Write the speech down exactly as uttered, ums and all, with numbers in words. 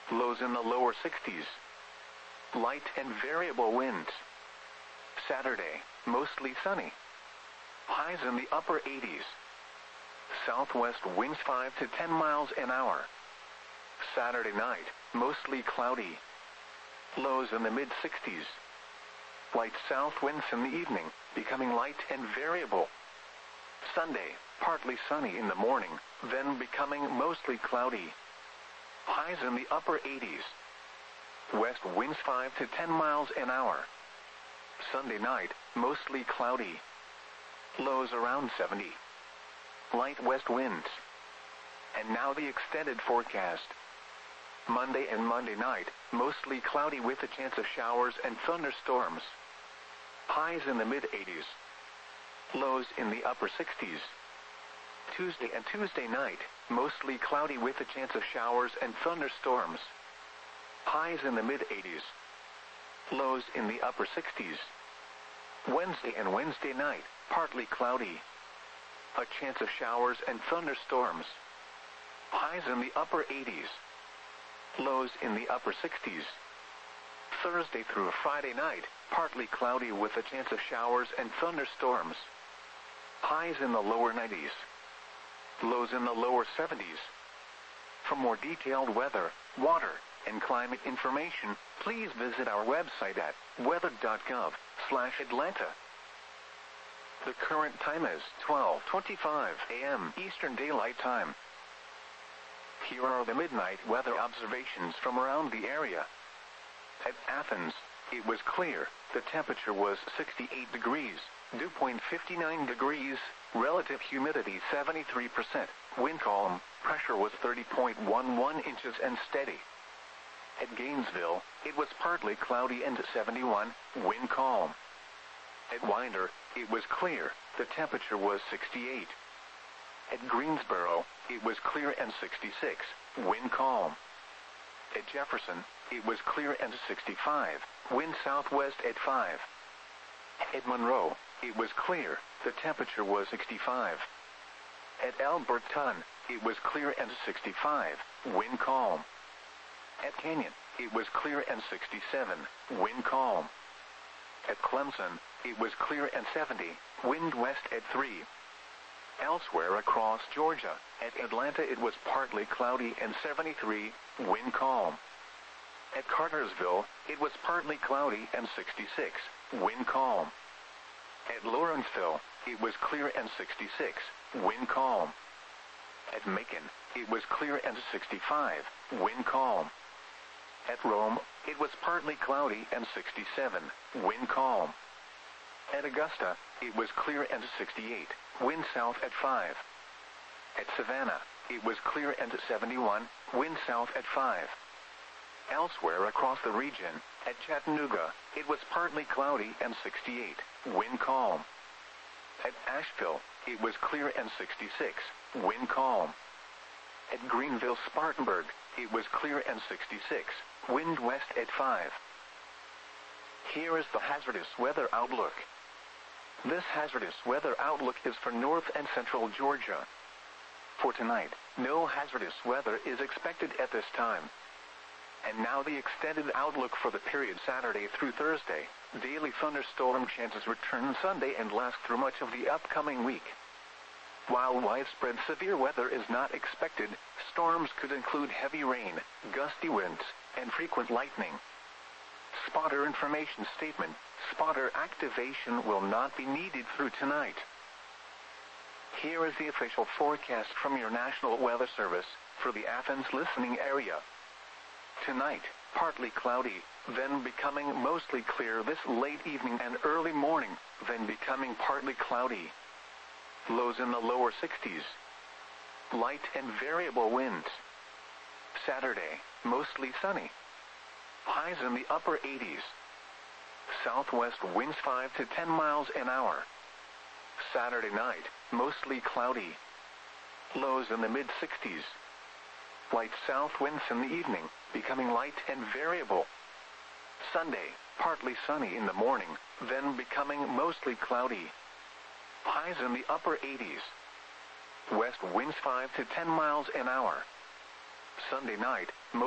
Lows in the lower sixties. Light and variable winds. Saturday, mostly sunny. Highs in the upper eighties. Southwest winds five to ten miles an hour. Saturday night, mostly cloudy. Lows in the mid sixties. Light south winds in the evening, becoming light and variable. Sunday, partly sunny in the morning, then becoming mostly cloudy. Highs in the upper eighties. West winds five to ten miles an hour. Sunday night, mostly cloudy. Lows around seventy. Light west winds. And now the extended forecast. Monday and Monday night, mostly cloudy with a chance of showers and thunderstorms. Highs in the mid eighties. Lows in the upper sixties. Tuesday and Tuesday night, mostly cloudy with a chance of showers and thunderstorms. Highs in the mid eighties. Lows in the upper sixties. Wednesday and Wednesday night, partly cloudy. A chance of showers and thunderstorms. Highs in the upper eighties. Lows in the upper sixties. Thursday through Friday night, partly cloudy with a chance of showers and thunderstorms. Highs in the lower nineties. Lows in the lower seventies. For more detailed weather, water, and climate information, please visit our website at weather dot gov slash Atlanta. The current time is twelve twenty-five a m Eastern Daylight Time. Here are the midnight weather observations from around the area. At Athens, it was clear. The temperature was sixty-eight degrees, dew point fifty-nine degrees, relative humidity seventy-three percent, wind calm, pressure was thirty point one one inches and steady. At Gainesville, it was partly cloudy and seventy-one, wind calm. At Winder, it was clear. The temperature was sixty-eight. At Greensboro, it was clear and sixty-six, wind calm. At Jefferson, it was clear and sixty-five, wind southwest at five. At Monroe, it was clear. The temperature was sixty-five. At Alberton, it was clear and sixty-five, wind calm. At Canyon, it was clear and sixty-seven, wind calm. At Clemson, it was clear and seventy, wind west at three. Elsewhere across Georgia, at Atlanta it was partly cloudy and seventy-three, wind calm. At Cartersville, it was partly cloudy and sixty-six, wind calm. At Lawrenceville, it was clear and sixty-six, wind calm. At Macon, it was clear and sixty-five, wind calm. At Rome, it was partly cloudy and sixty-seven, wind calm. At Augusta, it was clear and sixty-eight, wind south at five. At Savannah, it was clear and seventy-one, wind south at five. Elsewhere across the region, at Chattanooga, it was partly cloudy and sixty-eight, wind calm. At Asheville, it was clear and sixty-six, wind calm. At Greenville-Spartanburg, it was clear and sixty-six, wind west at five. Here is the hazardous weather outlook. This hazardous weather outlook is for north and central Georgia. For tonight, no hazardous weather is expected at this time. And now the extended outlook for the period Saturday through Thursday. Daily thunderstorm chances return Sunday and last through much of the upcoming week. While widespread severe weather is not expected, storms could include heavy rain, gusty winds, and frequent lightning. Spotter information statement. Spotter activation will not be needed through tonight. Here is the official forecast from your National Weather Service for the Athens listening area. Tonight, partly cloudy, then becoming mostly clear this late evening and early morning, then becoming partly cloudy. Lows in the lower sixties. Light and variable winds. Saturday, mostly sunny. Highs in the upper eighties. Southwest winds five to ten miles an hour. Saturday night, mostly cloudy. Lows in the mid sixties. Light south winds in the evening, becoming light and variable. Sunday, partly sunny in the morning, then becoming mostly cloudy. Highs in the upper eighties. West winds five to ten miles an hour. Sunday night,